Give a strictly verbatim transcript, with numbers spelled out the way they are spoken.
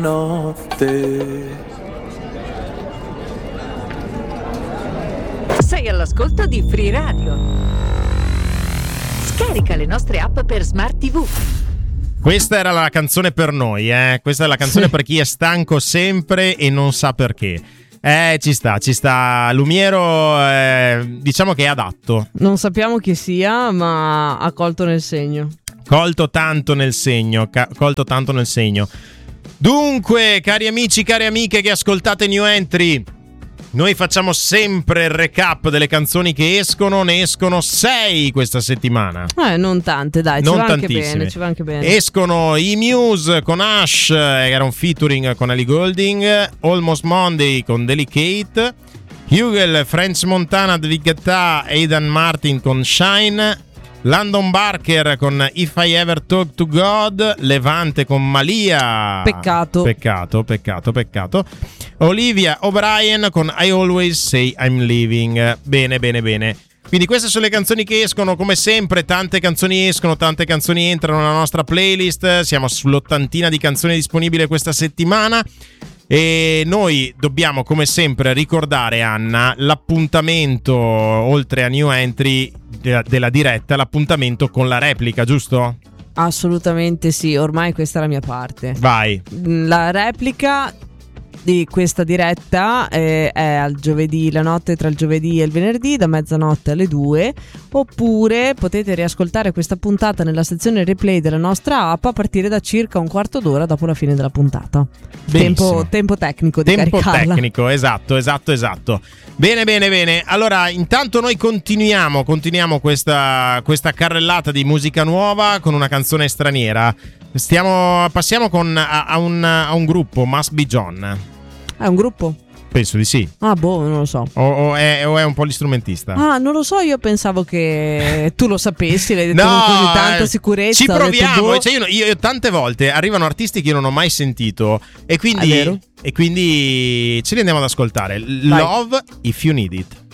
notte. Sei all'ascolto di Free Radio. Scarica le nostre app per Smart tivù. Questa era la canzone per noi, eh? Questa è la canzone per chi è stanco sempre e non sa perché. Eh, ci sta, ci sta. Lumiero, eh, diciamo che è adatto. Non sappiamo chi sia, ma ha colto nel segno. Colto tanto nel segno, ca- colto tanto nel segno. Dunque, cari amici, cari amiche che ascoltate New Entry, noi facciamo sempre il recap delle canzoni che escono. Ne escono sei questa settimana. Eh, non tante, dai, non ci va anche tantissime. bene, ci va anche bene. Escono i Muse con Ash, era un featuring con Ellie Goulding. Almost Monday con Delicate. Hugel, French Montana, David Guetta, Aidan Martin con Shine. Landon Barker con If I Ever Talk to God. Levante con Malia. Peccato. Peccato, peccato, peccato. Olivia O'Brien con I Always Say I'm Leaving. Bene, bene, bene. Quindi queste sono le canzoni che escono. Come sempre, tante canzoni escono, tante canzoni entrano nella nostra playlist. Siamo sull'ottantina di canzoni disponibili questa settimana. E noi dobbiamo, come sempre, ricordare, Anna, l'appuntamento, oltre a New Entry della, della diretta, l'appuntamento con la replica, giusto? Assolutamente sì, ormai questa è la mia parte. Vai. La replica di questa diretta eh, è al giovedì, la notte tra il giovedì e il venerdì, da mezzanotte alle due, oppure potete riascoltare questa puntata nella sezione replay della nostra app a partire da circa un quarto d'ora dopo la fine della puntata. Tempo, tempo tecnico di tempo caricarla. tecnico, esatto, esatto, esatto. Bene, bene, bene. Allora, intanto noi continuiamo, continuiamo questa, questa carrellata di musica nuova con una canzone straniera. Stiamo, passiamo con, a, a, un, a un gruppo, Must Be John. È un gruppo? Penso di sì. Ah, boh, non lo so. O, o, è, o è un polistrumentista? Ah, non lo so, io pensavo che tu lo sapessi, l'hai detto no, con così tanta sicurezza. Ci proviamo. Detto, boh. Cioè io, io, io tante volte arrivano artisti che io non ho mai sentito e quindi, è vero? e quindi ce li andiamo ad ascoltare. Vai. Love If You Need It.